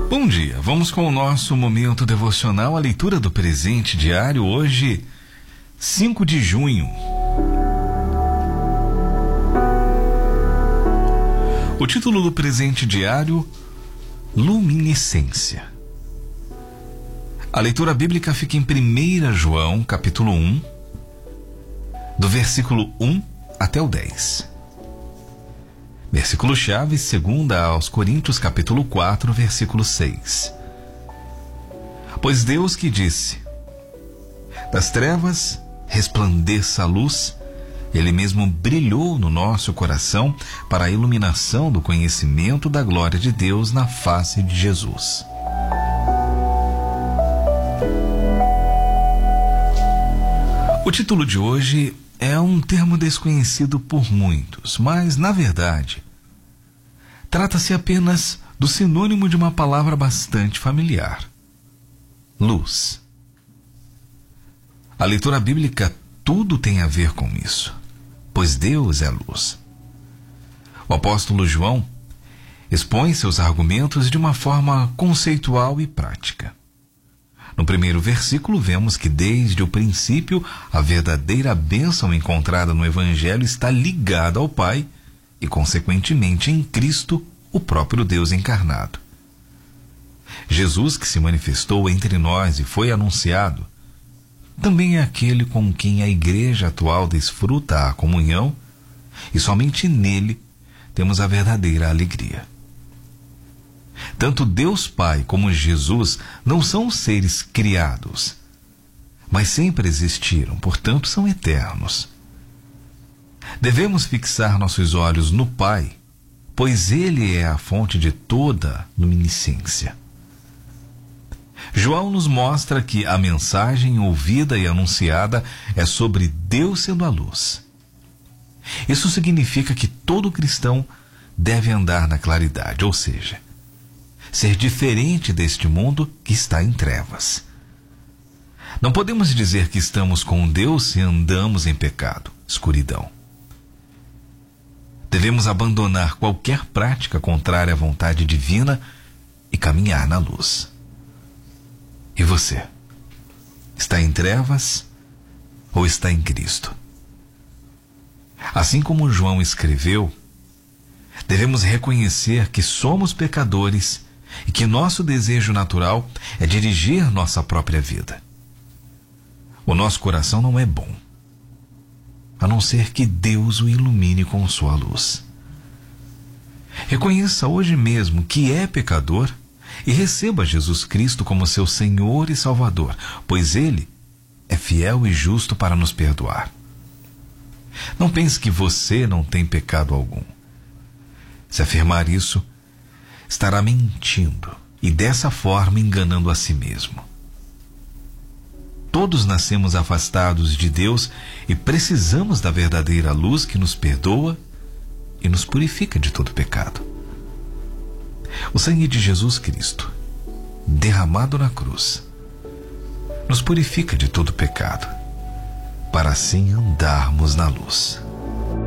Bom dia, vamos com o nosso momento devocional, a leitura do presente diário, hoje, 5 de junho. O título do presente diário, Luminiscência. A leitura bíblica fica em 1 João, capítulo 1, do versículo 1 até o 10. Versículo-chave, 2 aos Coríntios, capítulo 4, versículo 6. Pois Deus que disse: das trevas resplandeça a luz, Ele mesmo brilhou no nosso coração para a iluminação do conhecimento da glória de Deus na face de Jesus. O título de hoje é um termo desconhecido por muitos, mas, na verdade, trata-se apenas do sinônimo de uma palavra bastante familiar: luz. A leitura bíblica tudo tem a ver com isso, pois Deus é luz. O apóstolo João expõe seus argumentos de uma forma conceitual e prática. No primeiro versículo, vemos que desde o princípio a verdadeira bênção encontrada no Evangelho está ligada ao Pai e, consequentemente, em Cristo, o próprio Deus encarnado. Jesus, que se manifestou entre nós e foi anunciado, também é aquele com quem a igreja atual desfruta a comunhão, e somente nele temos a verdadeira alegria. Tanto Deus Pai como Jesus não são seres criados, mas sempre existiram, portanto são eternos. Devemos fixar nossos olhos no Pai, pois Ele é a fonte de toda luminiscência. João nos mostra que a mensagem ouvida e anunciada é sobre Deus sendo a luz. Isso significa que todo cristão deve andar na claridade, ou seja, ser diferente deste mundo que está em trevas. Não podemos dizer que estamos com Deus se andamos em pecado, escuridão. Devemos abandonar qualquer prática contrária à vontade divina e caminhar na luz. E você? Está em trevas ou está em Cristo? Assim como João escreveu, devemos reconhecer que somos pecadores e que nosso desejo natural é dirigir nossa própria vida. O nosso coração não é bom, a não ser que Deus o ilumine com sua luz. Reconheça hoje mesmo que é pecador e receba Jesus Cristo como seu Senhor e Salvador, pois Ele é fiel e justo para nos perdoar. Não pense que você não tem pecado algum. Se afirmar isso, estará mentindo e dessa forma enganando a si mesmo. Todos nascemos afastados de Deus e precisamos da verdadeira luz que nos perdoa e nos purifica de todo pecado. O sangue de Jesus Cristo, derramado na cruz, nos purifica de todo pecado, para assim andarmos na luz.